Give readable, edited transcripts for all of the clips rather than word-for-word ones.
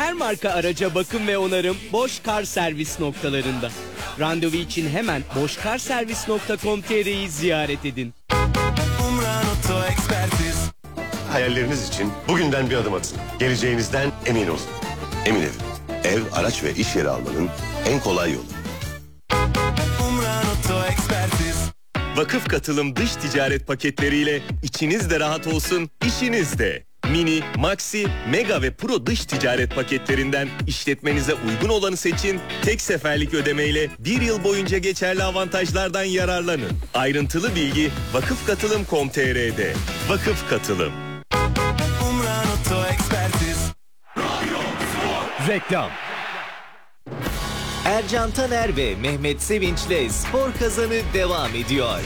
Her marka araca bakım ve onarım Boş Kar Servis noktalarında. Randevu için hemen boşkarservis.com.tr'yi ziyaret edin. Hayalleriniz için bugünden bir adım atın. Geleceğinizden emin olun. Emin Ev. Ev, araç ve iş yeri almanın en kolay yolu. Vakıf katılım dış ticaret paketleriyle içiniz de rahat olsun, işiniz de. Mini, Maxi, Mega ve Pro dış ticaret paketlerinden işletmenize uygun olanı seçin. Tek seferlik ödemeyle bir yıl boyunca geçerli avantajlardan yararlanın. Ayrıntılı bilgi vakıfkatılım.com.tr'de. Vakıf Katılım. Reklam. Ercan Taner ve Mehmet Sevinç'le Spor Kazanı devam ediyor.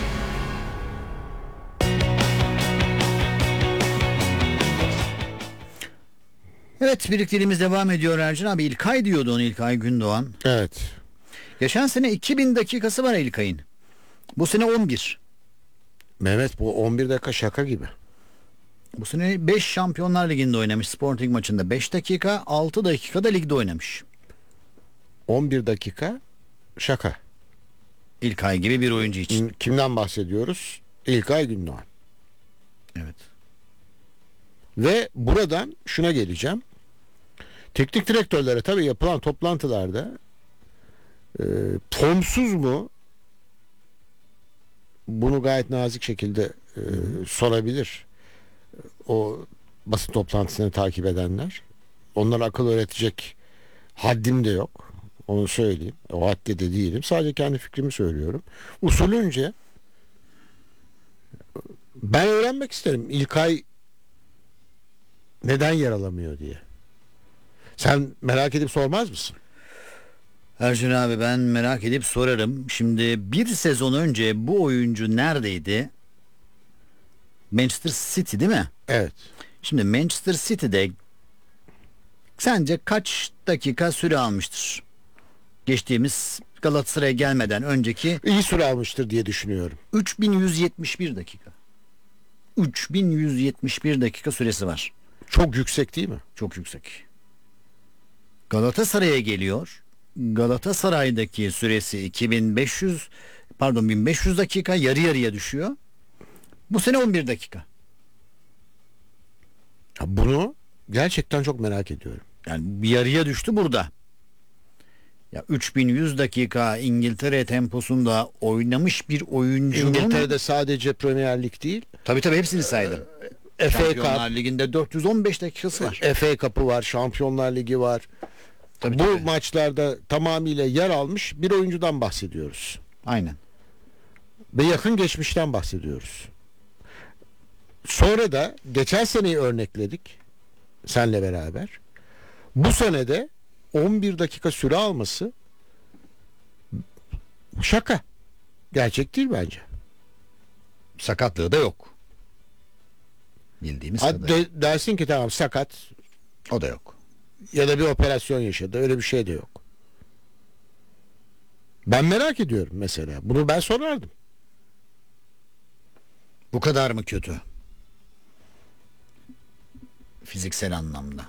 Evet, birlikteliğimiz devam ediyor Ercan abi. İlkay diyordu onu, İlkay Gündoğan. Evet. Geçen sene 2000 dakikası var İlkay'ın. Bu sene 11. Mehmet, bu 11 dakika şaka gibi. Bu sene 5 Şampiyonlar Ligi'nde oynamış. Sporting maçında 5 dakika, 6 dakika da ligde oynamış. 11 dakika şaka. İlkay gibi bir oyuncu için. Kimden bahsediyoruz? İlkay Gündoğan. Evet. Ve buradan şuna geleceğim. Teknik direktörlere tabii yapılan toplantılarda formsuz mu? Bunu gayet nazik şekilde sorabilir. O basın toplantısını takip edenler. Onlara akıl öğretecek haddim de yok. Onu söyleyeyim. O hadde de değilim. Sadece kendi fikrimi söylüyorum. Usulünce ben öğrenmek isterim. İlkay neden yer alamıyor diye. Sen merak edip sormaz mısın? Ercan abi, ben merak edip sorarım. Şimdi bir sezon önce bu oyuncu neredeydi? Manchester City değil mi? Evet. Şimdi Manchester City'de sence kaç dakika süre almıştır? Geçtiğimiz Galatasaray'a gelmeden önceki İyi süre almıştır diye düşünüyorum. 3171 dakika. 3171 dakika süresi var. Çok yüksek değil mi? Çok yüksek. Galatasaray'a geliyor. Galatasaray'daki süresi 1500 dakika, yarı yarıya düşüyor. Bu sene 11 dakika. Bunu gerçekten çok merak ediyorum. Yani bir yarıya düştü burada. Ya 3100 dakika İngiltere temposunda oynamış bir oyuncunun... İngiltere'de sadece Premier Lig değil. Tabii hepsini saydım. FA Şampiyonlar Cup, Ligi'nde 415 dakikası var. FA Cup'ı var, Şampiyonlar Ligi var. Bu maçlarda tamamıyla yer almış bir oyuncudan bahsediyoruz. Aynen. Ve yakın geçmişten bahsediyoruz. Sonra da geçen seneyi örnekledik senle beraber. Bu senede 11 dakika süre alması şaka. Gerçek değil bence. Sakatlığı da yok. Bildiğimiz kadarıyla. Dersin ki tamam sakat, O da yok. ya da bir operasyon yaşadı. Öyle bir şey de yok. Ben merak ediyorum mesela. Bunu ben sorardım. Bu kadar mı kötü? Fiziksel anlamda.